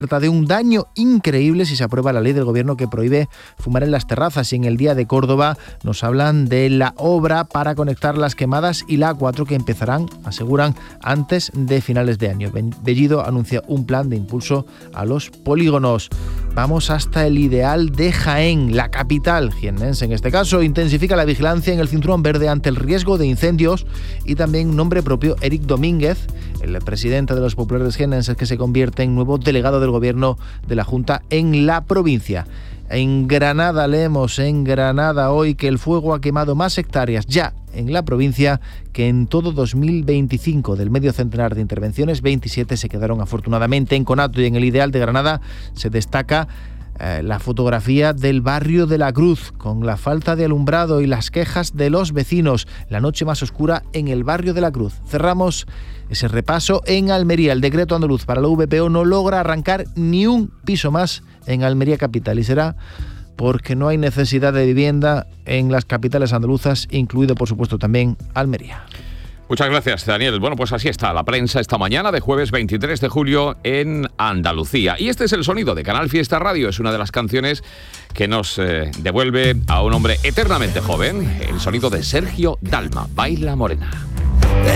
de un daño increíble si se aprueba la ley del gobierno que prohíbe fumar en las terrazas. Y en el Día de Córdoba nos hablan de la obra para conectar Las Quemadas y la A4 que empezarán, aseguran, antes de finales de año. Bellido anuncia un plan de impulso a los polígonos. Vamos hasta el Ideal de Jaén, la capital jiennense en este caso. Intensifica la vigilancia en el cinturón verde ante el riesgo de incendios y también nombre propio Eric Domínguez, el presidente de los populares jiennenses, que se convierte en nuevo delegado del gobierno de la Junta en la provincia. En Granada leemos hoy que el fuego ha quemado más hectáreas ya en la provincia que en todo 2025. Del medio centenar de intervenciones, 27 se quedaron afortunadamente en conato. Y en el Ideal de Granada se destaca la fotografía del barrio de la Cruz, con la falta de alumbrado y las quejas de los vecinos. La noche más oscura en el barrio de la Cruz. Cerramos ese repaso en Almería. El decreto andaluz para la VPO no logra arrancar ni un piso más en Almería capital, y será porque no hay necesidad de vivienda en las capitales andaluzas, incluido por supuesto también Almería. Muchas gracias, Daniel. Bueno, pues así está la prensa esta mañana de jueves 23 de julio en Andalucía. Y este es el sonido de Canal Fiesta Radio. Es una de las canciones que nos devuelve a un hombre eternamente joven. El sonido de Sergio Dalma, Baila Morena.